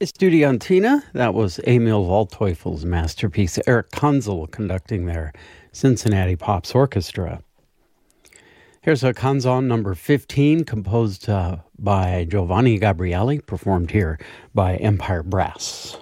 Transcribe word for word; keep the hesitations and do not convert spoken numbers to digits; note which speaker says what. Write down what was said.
Speaker 1: Estudiantina, that was Emil Waldteufel's masterpiece. Eric Kunzel conducting their Cincinnati Pops Orchestra. Here's a canzone number fifteen, composed uh, by Giovanni Gabrieli, performed here by Empire Brass.